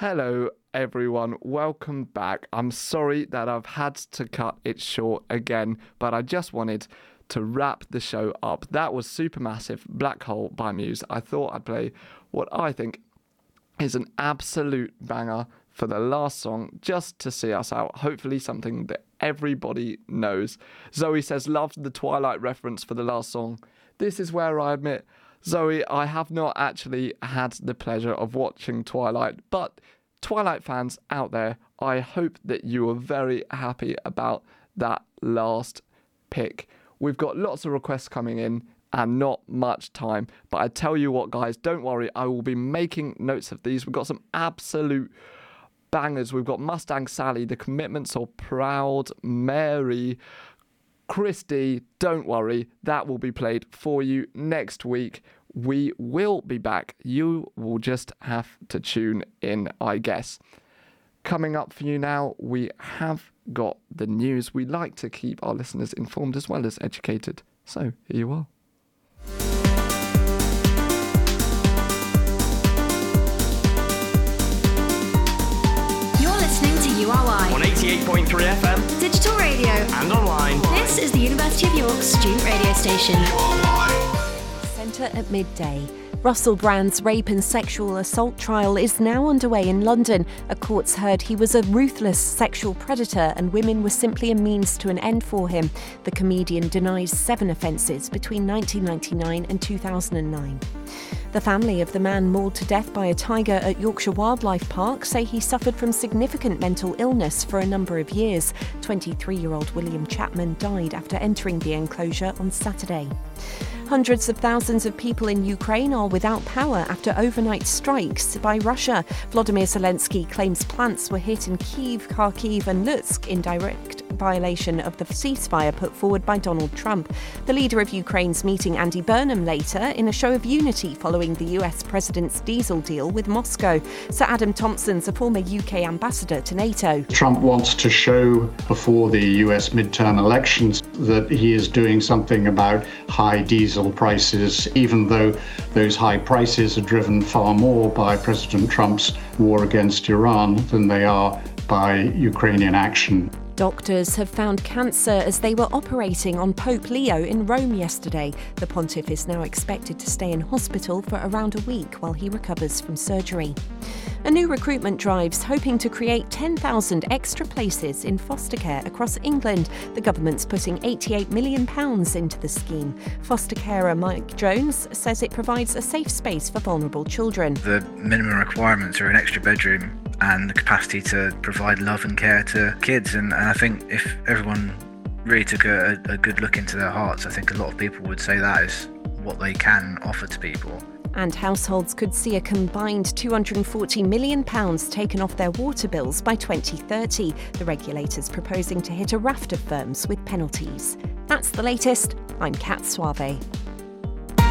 Hello everyone, welcome back. I'm sorry that I've had to cut it short again, but I just wanted to wrap the show up. That was Supermassive Black Hole by Muse. I thought I'd play what I think is an absolute banger for the last song, just to see us out. Hopefully something that everybody knows. Zoe says, loved the Twilight reference for the last song. This is where I admit, Zoe, I have not actually had the pleasure of watching Twilight, but Twilight fans out there, I hope that you are very happy about that last pick. We've got lots of requests coming in and not much time, but I tell you what, guys, don't worry, I will be making notes of these. We've got some absolute bangers. We've got Mustang Sally, The Commitments, or Proud Mary. Christy, don't worry, that will be played for you next week. We will be back. You will just have to tune in, I guess. Coming up for you now, we have got the news. We like to keep our listeners informed as well as educated. So, here you are. You're listening to URY on 88.3 FM, digital radio, and online. This is the University of York student radio station. Centre at midday. Russell Brand's rape and sexual assault trial is now underway in London. A court's heard he was a ruthless sexual predator and women were simply a means to an end for him. The comedian denies 7 offences between 1999 and 2009. The family of the man mauled to death by a tiger at Yorkshire Wildlife Park say he suffered from significant mental illness for a number of years. 23-year-old William Chapman died after entering the enclosure on Saturday. Hundreds of thousands of people in Ukraine are without power after overnight strikes by Russia. Volodymyr Zelensky claims plants were hit in Kyiv, Kharkiv and Lutsk in direct violation of the ceasefire put forward by Donald Trump. The leader of Ukraine's meeting Andy Burnham later in a show of unity following the US president's diesel deal with Moscow. Sir Adam Thompson's a former UK ambassador to NATO. Trump wants to show before the US midterm elections that he is doing something about high diesel prices, even though those high prices are driven far more by President Trump's war against Iran than they are by Ukrainian action. Doctors have found cancer as they were operating on Pope Leo in Rome yesterday. The pontiff is now expected to stay in hospital for around a week while he recovers from surgery. A new recruitment drive's hoping to create 10,000 extra places in foster care across England. The government's putting £88 million into the scheme. Foster carer Mike Jones says it provides a safe space for vulnerable children. The minimum requirements are an extra bedroom and the capacity to provide love and care to kids. And I think if everyone really took a good look into their hearts, I think a lot of people would say that is what they can offer to people. And households could see a combined £240 million taken off their water bills by 2030. The regulator's proposing to hit a raft of firms with penalties. That's the latest. I'm Kat Suave.